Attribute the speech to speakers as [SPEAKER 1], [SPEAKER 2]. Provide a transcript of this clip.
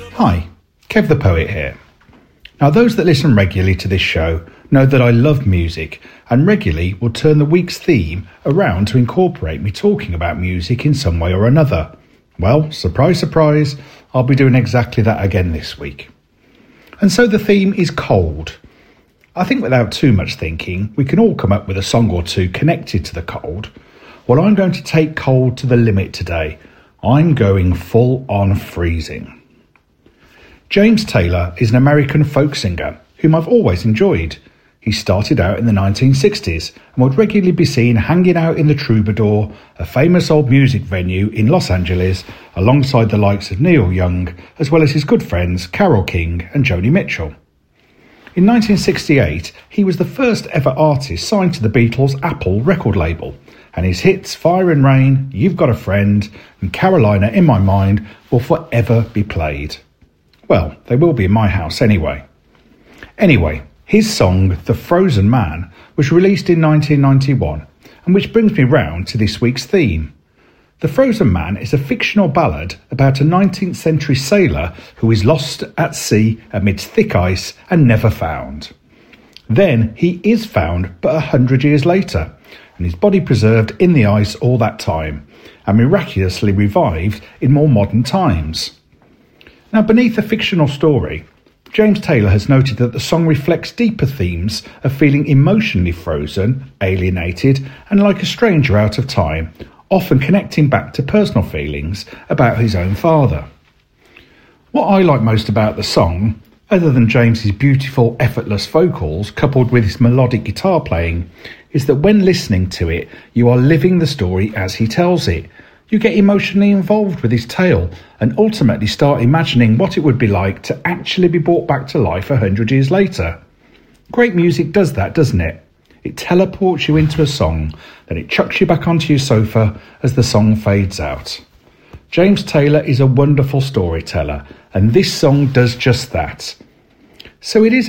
[SPEAKER 1] Hi, Kev the Poet here. Now, those that listen regularly to this show know that I love music and regularly will turn the week's theme around to incorporate me talking about music in some way or another. Well, surprise, surprise, I'll be doing exactly that again this week. And so the theme is cold. I think without too much thinking, we can all come up with a song or two connected to the cold. Well, I'm going to take cold to the limit today. I'm going full on freezing. James Taylor is an American folk singer whom I've always enjoyed. He started out in the 1960s and would regularly be seen hanging out in the Troubadour, a famous old music venue in Los Angeles, alongside the likes of Neil Young, as well as his good friends Carole King and Joni Mitchell. In 1968, he was the first ever artist signed to the Beatles' Apple record label, and his hits Fire and Rain, You've Got a Friend, and Carolina in My Mind will forever be played. Well, they will be in my house anyway. Anyway, his song, The Frozen Man, was released in 1991, and which brings me round to this week's theme. The Frozen Man is a fictional ballad about a 19th century sailor who is lost at sea amidst thick ice and never found. Then he is found but 100 years later, and his body preserved in the ice all that time, and miraculously revived in more modern times. Now, beneath the fictional story, James Taylor has noted that the song reflects deeper themes of feeling emotionally frozen, alienated, and like a stranger out of time, often connecting back to personal feelings about his own father. What I like most about the song, other than James's beautiful, effortless vocals coupled with his melodic guitar playing, is that when listening to it, you are living the story as he tells it. You get emotionally involved with his tale and ultimately start imagining what it would be like to actually be brought back to life 100 years later. Great music does that, doesn't it? It teleports you into a song, then it chucks you back onto your sofa as the song fades out. James Taylor is a wonderful storyteller, and this song does just that. So it is